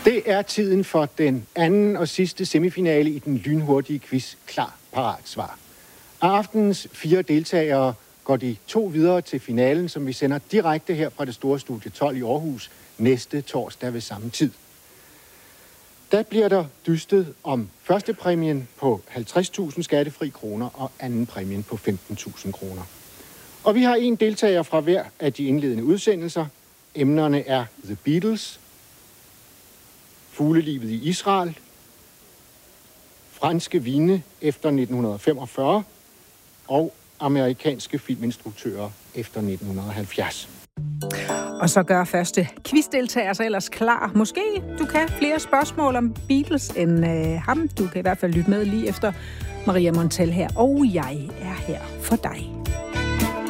Det er tiden for den anden og sidste semifinale i den lynhurtige quiz Klar, Parat, Svar. Af aftenens 4 deltagere går de 2 videre til finalen, som vi sender direkte her fra det store studie 12 i Aarhus næste torsdag ved samme tid. Der bliver der dystet om første præmien på 50.000 skattefri kroner og anden præmien på 15.000 kroner. Og vi har en deltager fra hver af de indledende udsendelser. Emnerne er The Beatles, fuglelivet i Israel, franske vine efter 1945 og amerikanske filminstruktører efter 1970. Og så gør første quizdeltager sig ellers klar. Måske du kan flere spørgsmål om Beatles end ham. Du kan i hvert fald lytte med lige efter Maria Montel her. Og jeg er her for dig.